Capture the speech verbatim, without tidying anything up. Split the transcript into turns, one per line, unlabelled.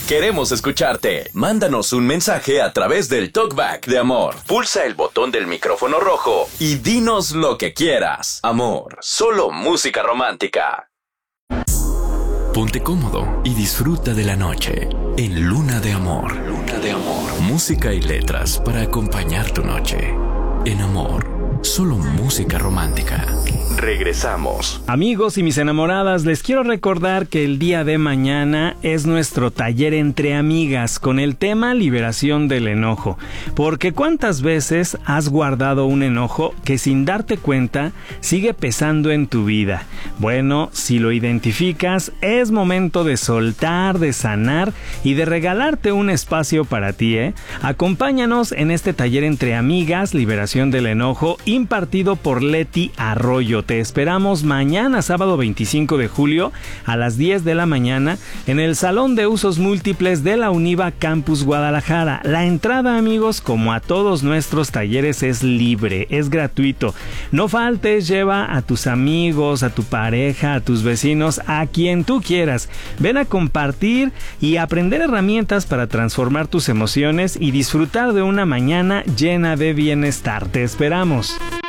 Queremos escucharte. Mándanos un mensaje a través del Talkback de Amor. Pulsa el botón del micrófono rojo y dinos lo que quieras. Amor, solo música romántica.
Ponte cómodo y disfruta de la noche en Luna de Amor. Luna de Amor. Música y letras para acompañar tu noche. En Amor, solo música romántica.
Regresamos.
Amigos y mis enamoradas, les quiero recordar que el día de mañana es nuestro taller entre amigas con el tema liberación del enojo. Porque ¿cuántas veces has guardado un enojo que sin darte cuenta sigue pesando en tu vida? Bueno, si lo identificas, es momento de soltar, de sanar y de regalarte un espacio para ti, ¿eh? Acompáñanos en este taller entre amigas, liberación del enojo, impartido por Leti Arroyo. Te esperamos mañana, sábado veinticinco de julio, a las diez de la mañana, en el Salón de Usos Múltiples de la UNIVA Campus Guadalajara. La entrada, amigos, como a todos nuestros talleres, es libre, es gratuito. No faltes, lleva a tus amigos, a tu pareja, a tus vecinos, a quien tú quieras. Ven a compartir y aprender herramientas para transformar tus emociones y disfrutar de una mañana llena de bienestar. Te esperamos.